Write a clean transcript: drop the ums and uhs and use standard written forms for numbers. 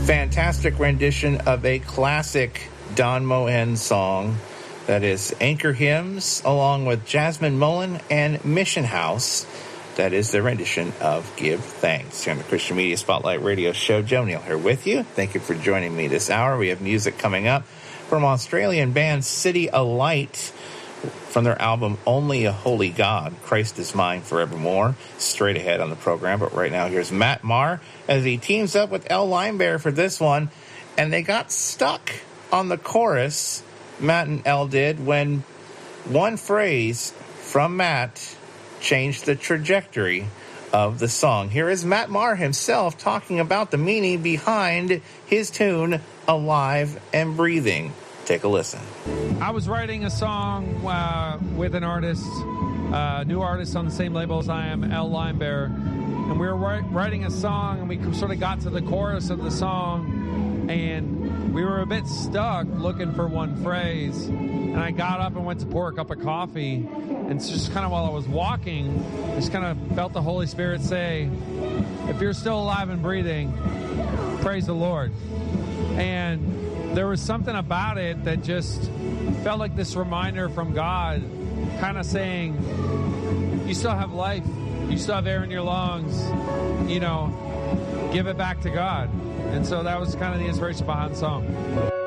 fantastic rendition of a classic Don Moen song. That is Anchor Hymns, along with Jasmine Mullen and Mission House. That is the rendition of Give Thanks. Here on the Christian Media Spotlight Radio Show, Joe Neal here with you. Thank you for joining me this hour. We have music coming up from Australian band City Alight from their album Only a Holy God, Christ is Mine Forevermore. Straight ahead on the program, but right now here's Matt Maher as he teams up with Elle Linebearer for this one, and they got stuck on the chorus, Matt and Elle did, when one phrase from Matt changed the trajectory of the song. Here is Matt Maher himself talking about the meaning behind his tune, Alive and Breathing. Take a listen. I was writing a song with an artist, new artist on the same label as I am, Elle Linebearer, and we were writing a song, and we sort of got to the chorus of the song, and we were a bit stuck looking for one phrase, and I got up and went to pour a cup of coffee, and it's just kind of while I was walking, I just kind of felt the Holy Spirit say, if you're still alive and breathing, praise the Lord. And there was something about it that just felt like this reminder from God, kind of saying, you still have life, you still have air in your lungs, give it back to God. And so that was kind of the inspiration behind the song.